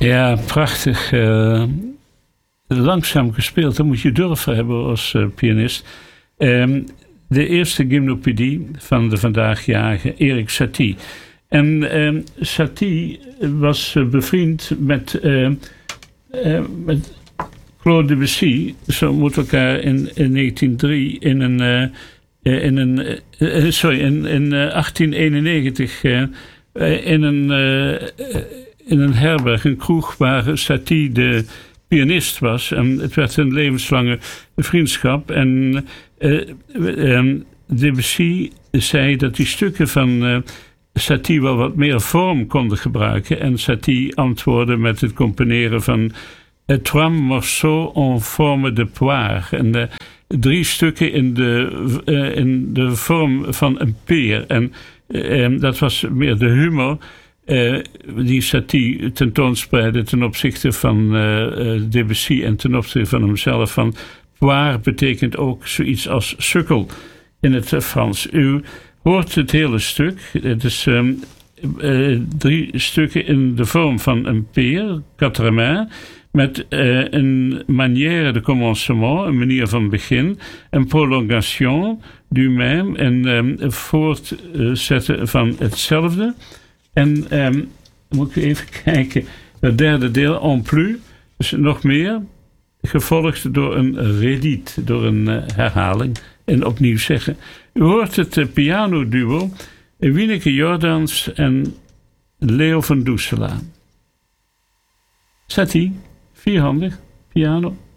Ja, prachtig. Langzaam gespeeld, dat moet je durven hebben als pianist. De eerste gymnopedie van de vandaagjarige Erik Satie. En Satie was bevriend met Claude Debussy. Ze ontmoetten elkaar in 1903 in 1891 in een herberg, een kroeg waar Satie de pianist was. En het werd een levenslange vriendschap. En Debussy zei dat die stukken van Satie wel wat meer vorm konden gebruiken. En Satie antwoordde met het componeren van Trois morceaux en forme de poire. En 3 stukken in de vorm van een peer. En dat was meer de humor die Satie tentoonspreidde ten opzichte van Debussy en ten opzichte van hemzelf. Van poire betekent ook zoiets als sukkel in het Frans. U hoort het hele stuk. Het is 3 stukken in de vorm van een peer, quatre-mains, met een manière de commencement, een manier van begin, een prolongation du même, en voortzetten van hetzelfde. En moet ik even kijken, het derde deel, en plus, dus nog meer, gevolgd door een redite, door een herhaling. En opnieuw zeggen. U hoort het pianoduo Wieneke Jordans en Leo van Doesela. Satie, vierhandig, piano.